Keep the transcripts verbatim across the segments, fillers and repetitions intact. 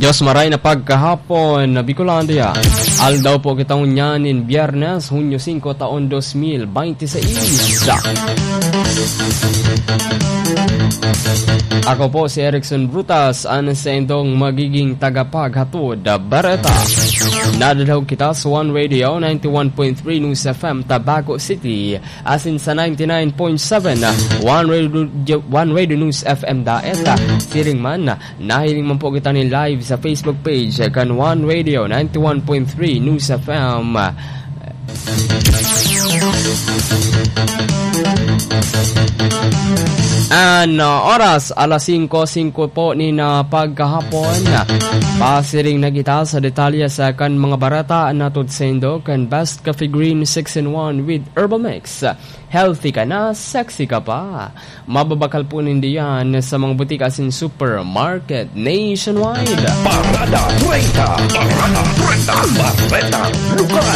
Diyos maray na pagkahapon na Bicolandia. Aldaw po kitang unyanin Biyernes, Hunyo singko, taon dos mil veintiséis. Ako po si Erickson Brutas, ang sa indong magiging tagapaghatod Bareta. Nadadaw kita sa One Radio ninety-one point three News F M Tabaco City, asin sa ninety-nine point seven One Radio, One Radio News F M Daeta. Siring man, nahiling man po kita ni live sa Facebook page kan One Radio ninety-one point three News F M. An uh, oras alas singko singko po ni na pagkahapon. Pasiring na kita sa detalye sa kan mga barata na tudsendo kan Best Coffee Green six in one with Herbal Mix. Healthy ka na, sexy ka pa. Mababakal po nindiyan sa mga butika sin supermarket nationwide. Parada treinta, Parada treinta, Bareta Lokal.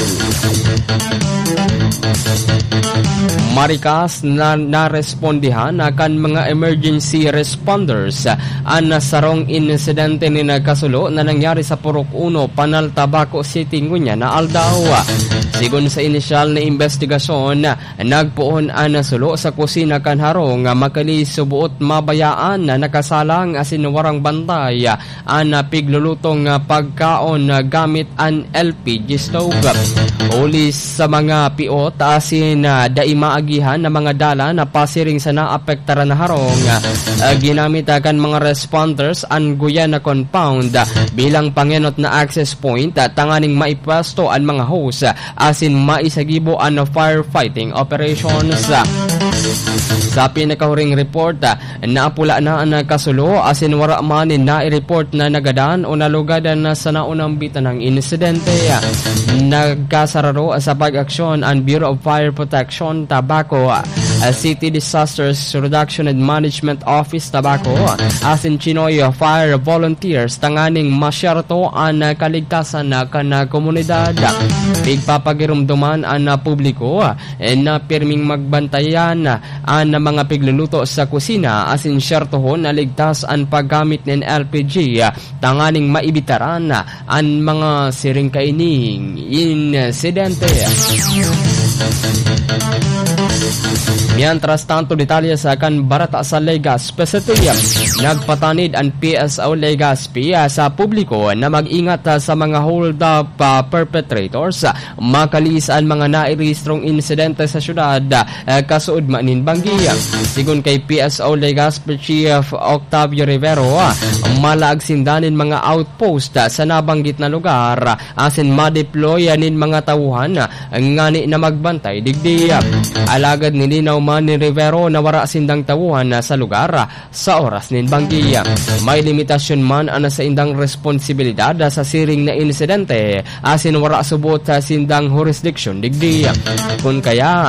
Marikas na narespondihan akan mga emergency responders ang nasarong insidente ni nagkasulo na nangyari sa Purok uno, Panal, Tabaco City, Ngunya na Aldao. Sigon sa inisyal na investigasyon, nagpuon ang nasulo sa kusina kan harong makali subuot mabayaan na nakasalang asin warang bantay ang piglulutong pagkaon gamit an L P G stove. Ulis sa mga piot asin daimaagihan na mga dala na pasiring sa naapektaran na harong, uh, ginamit akan mga responders ang Guyana compound bilang pangenot na access point at tanganing maipwesto ang mga hose asin maisagibo ang firefighting operations. Sa pinakahuring report, naapula na ang kasulo asin wara manin na i-report na nagadan o nalugadan na sa naunang bitan ng insidente. Nagkasararo sa pag-aksyon ang Bureau of Fire Protection Tabaco, City Disasters Reduction and Management Office Tabaco, asin Chinoy Fire Volunteers tanganing masyarto ang kaligtasan na kana komunidad. Pigpapagirumduman ang publiko na pirming magbantayan ang mga pigluluto sa kusina asin syartohon na ligtas ang paggamit ng L P G tanganing maibitaran ang mga siring kaining insidente. Mientras tanto, detalye sa kan barata sa Legazpi City. Nagpatanid ang P S O Legazpi sa publiko na mag-ingat sa mga hold-up uh, perpetrators makalis ang mga nairehistrong insidente sa syudad uh, kasuod manin Banggi. Sigun kay P S O Legazpi Chief Octavio Rivero, uh, malaag sindanin mga outpost uh, sa nabanggit na lugar uh, asin ma-deploy nin mga tawuhan uh, ngani na magbantay digdi. Alagad nilinaw man ni Rivero na wara sindang tawuhan sa lugar sa oras nin Banggi. May limitasyon man ana sa indang responsibilidad sa siring na insidente asin wara subot sa sindang jurisdiction digdi. Kun kaya